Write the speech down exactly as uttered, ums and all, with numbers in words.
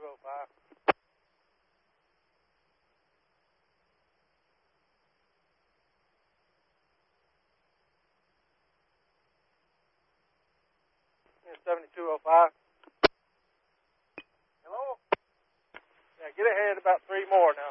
seventy-two oh five. seventy-two oh five. Hello? Yeah, get ahead about three more now.